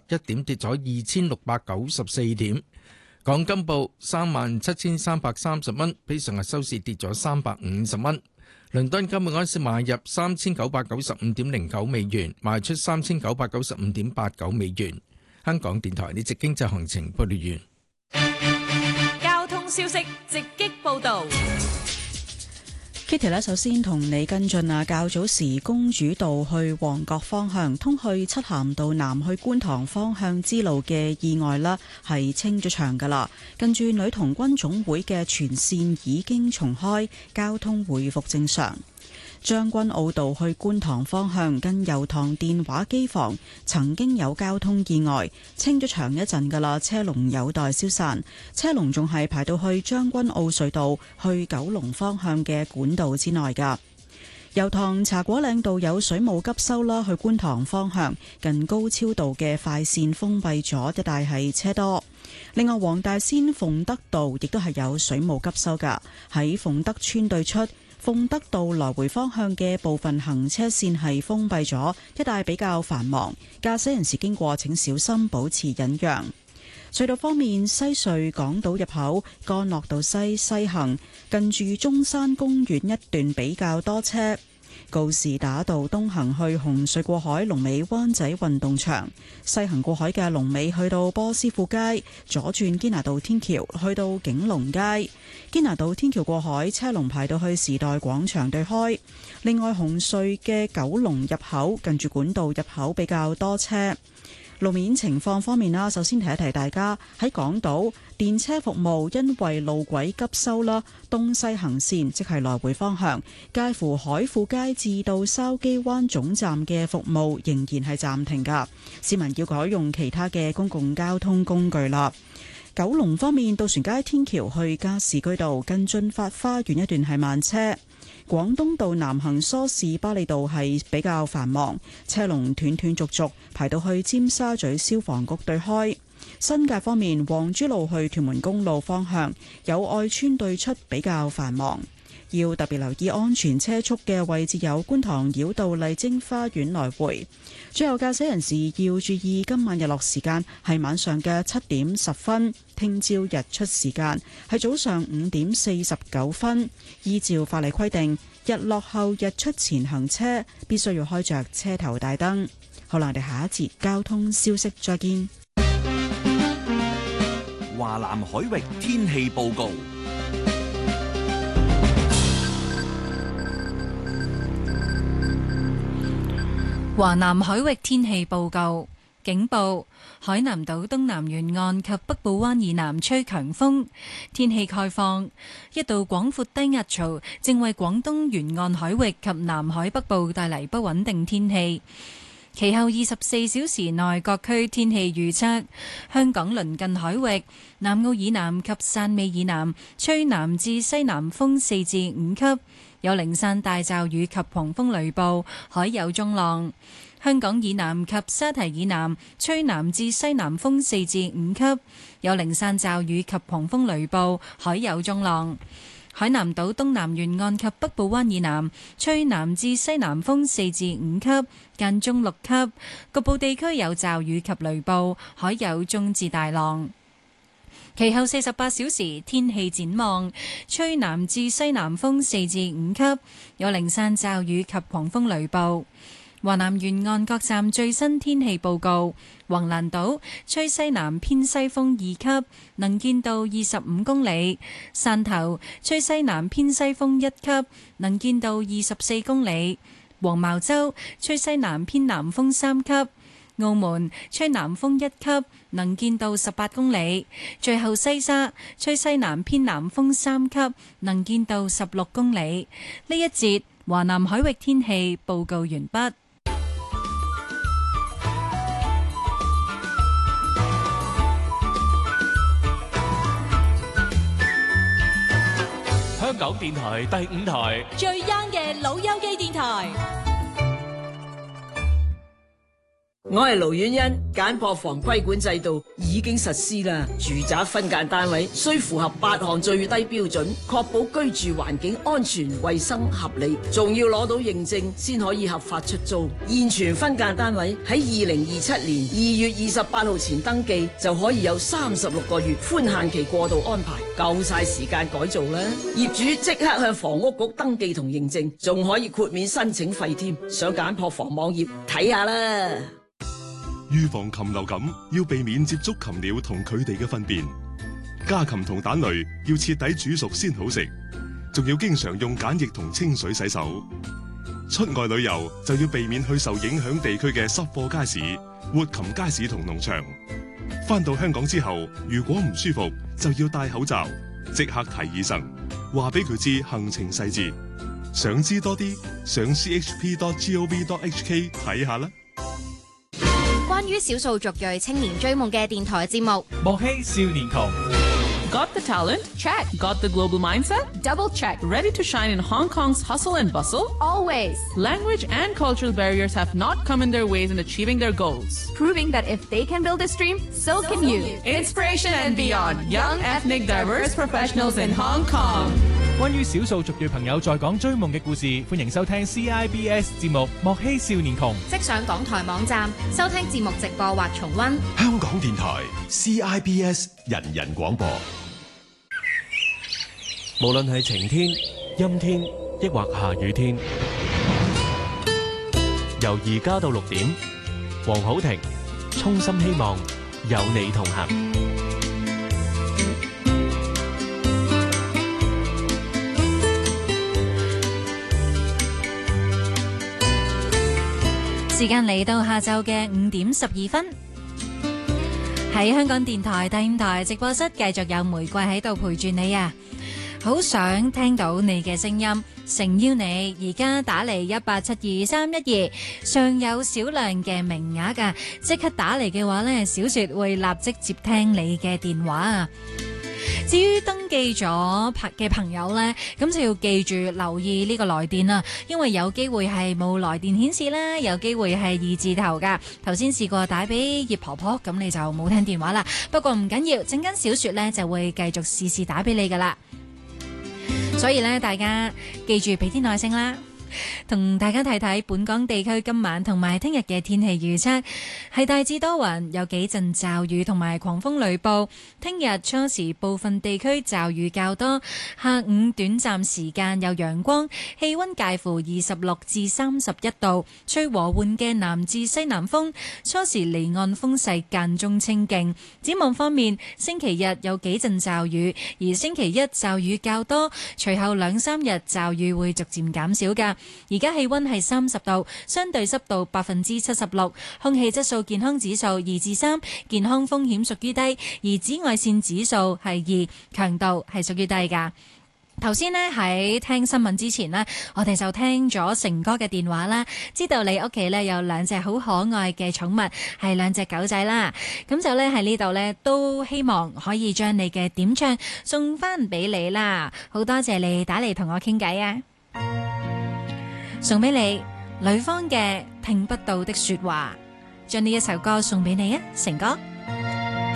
1點，跌咗2694點。港金報37,330蚊，比上日收市跌咗350蚊。倫敦金每盎司買入3995.09美元，賣出3995.89美元。香港電台呢節經濟行情報道完。 交通消息直擊報道。 Kitty 呢，首先同你跟進啊，較早時公主道去旺角方向，通去漆咸道南去觀塘方向支路嘅意外啦，係清咗場噶啦。近住女童軍總會嘅全線已經重開，交通回復正常。將軍澳道去觀塘方向，近油塘電話機房曾經有交通意外，清咗場一陣噶啦，車龍有待消散。車龍仲係排到去將軍澳隧道去九龍方向嘅管道之內噶。油塘茶果嶺道有水務急修啦，去觀塘方向近高超道嘅快線封閉咗，一帶係車多。另外，黃大仙鳳德道亦都係有水務急修噶，喺鳳德村對出鳳德道來回方向嘅部分行車線係封閉咗，一帶比較繁忙，駕駛人士經過請小心保持忍讓。隧道方面，西隧港島入口干諾道西行近住中山公園一段比較多車。告士打道東行去紅隧過海，龍尾灣仔運動場；西行過海嘅龍尾去到波斯富街，左轉堅拿道天橋去到景隆街。堅拿道天橋過海車龍排到去時代廣場對開。另外，紅隧嘅九龍入口近住管道入口比較多車。路面情況方面啦，首先提一提大家喺港島電車服務，因為路軌急修啦，東西行線即係來回方向，介乎海富街至到筲箕灣總站嘅服務仍然係暫停噶，市民要改用其他嘅公共交通工具啦。九龍方面，渡船街天橋去加士居道近駿發花園一段係慢車。廣東道南行梳士巴利道係比較繁忙，車龍斷續續排到去尖沙咀消防局對開。新界方面，皇珠路去屯門公路方向有愛村對出比較繁忙，要特別留意安全車速嘅位置有觀塘繞道麗晶花園來回。最後，駕駛人士要注意今晚日落時間係晚上嘅7點10分，聽朝日出時間係早上5點49分。依照法例規定，日落後日出前行車必須要開着車頭大燈。好啦，我哋下一節交通消息再見。 華南海域天氣報告。 華南海域天氣報告，警報：海南島東南沿岸及北部灣以南吹強風。天氣概況：一道廣闊低壓槽正為廣東沿岸海域及南海北部帶嚟不穩定天氣。其後24小時內各區天氣預測：香港鄰近海域、南澳以南及汕尾以南吹南至西南風4至5級，有零散大驟雨及狂風雷暴，海有中浪。香港以南及沙堤以南吹南至西南風4至5級，有零散驟雨及狂風雷暴，海有中浪。海南島東南沿岸及北部灣以南吹南至西南風4至5級，間中6級，局部地區有驟雨及雷暴，海有中至大浪。其後48小時天氣展望：吹南至西南風4至5級，有零散驟雨及狂風雷暴。華南沿岸各站最新天氣報告：橫瀾島吹西南偏西風2級，能見度25公里；汕頭吹西南偏西風1級，能見度24公里；黃茅洲吹西南偏南風3級；澳門吹南風1級，能見度18公里；最後西沙吹西南偏南風3級，能見度16公里。呢一節華南海域天氣報告完畢。 香港電台第5台最 young 嘅老友記電台。 我係盧婉欣，簡樸房規管制度已經實施啦。住宅分間單位需符合8項最低標準，確保居住環境安全、衛生、合理，仲要攞到認證先可以合法出租。現存分間單位喺2027年2月28號前登記，就可以有36個月寬限期過渡安排，夠晒時間改造啦。業主即刻向房屋局登記同認證，仲可以豁免申請費添。上簡樸房網頁睇下啦。 預防禽流感要避免接觸禽鳥同佢哋嘅糞便，家禽同蛋類要徹底煮熟先好食，仲要經常用梘液同清水洗手。出外旅遊就要避免去受影響地區嘅濕貨街市、活禽街市同農場。返到香港之後，如果唔舒服，就要戴口罩，即刻睇醫生，話俾佢知行程細節。想知多啲，上 chp.gov.hk 睇下啦。 關於少數族裔青年追夢嘅電台節目， 莫欺少年窮。 Got the talent? Check. Got the global mindset? Double check. Ready to shine in Hong Kong's hustle and bustle? Always. Language and cultural barriers have not come in their ways in achieving their goals. Proving that if they can build a dream, so can you. Inspiration and beyond. Young, ethnic, diverse professionals in Hong Kong. 關於少數族裔朋友在港追夢嘅故事，歡迎收聽 CIBS 節目《莫欺少年窮》。 即上港台網站收聽節目直播或重溫。 香港電台 CIBS 人人廣播。 無論係晴天、陰天，抑或下雨天，由而家到6點，黃浩庭衷心希望有你同行。 時間嚟到下晝嘅5點12分，喺香港電台第5台直播室繼續有玫瑰喺度陪住你啊！好想聽到你嘅聲音，誠邀你而家打嚟1872312，尚有少量嘅名額㗎，即刻打嚟嘅話呢，小雪會立即接聽你嘅電話啊！至於登記咗嘅朋友呢，咁就要記住留意呢個來電啦，因為有機會係冇來電顯示啦，有機會係2字頭噶。頭先試過打俾葉婆婆，咁你就冇聽電話啦。不過唔緊要，陣間小雪呢就會繼續試打俾你噶啦。所以呢，大家記住俾啲耐性啦。同大家睇睇本港地區今晚同埋聽日嘅天氣預測，係大致多雲，有幾陣驟雨同埋狂風雷暴。聽日初時部分地區驟雨較多，下午短暫時間有陽光，氣溫介乎26至31度，吹和緩嘅南至西南風，初時離岸風勢間中清勁。展望方面，星期日有幾陣驟雨，而星期一驟雨較多，隨後2-3日驟雨會逐漸減少㗎。而家氣溫係30度，相對濕度76%，空氣質素健康指數2至3，健康風險屬於低，而紫外線指數係2，強度係屬於低㗎。頭先呢，喺聽新聞之前呢，我哋就聽咗成哥嘅電話啦，知道你屋企呢有2隻好可愛嘅寵物，係2隻狗仔啦。咁就呢喺呢度呢，都希望可以將你嘅點唱送翻俾你啦。好多謝你打嚟同我傾偈啊！送俾你呂方嘅聽不到的說話，將呢一首歌送俾你啊，成哥。